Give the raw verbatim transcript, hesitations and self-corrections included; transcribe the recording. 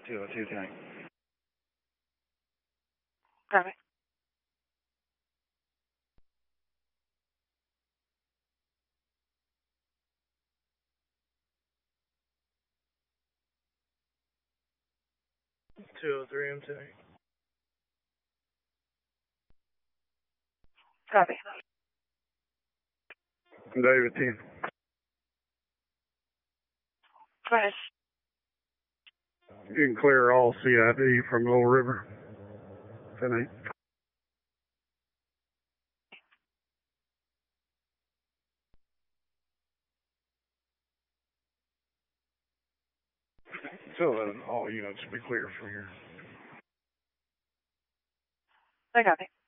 two oh two tank. Copy. two oh three M tank. Copy. David ten. Finish. You can clear all C I D from Little River. ten eight. So then all units be clear from here. I copy.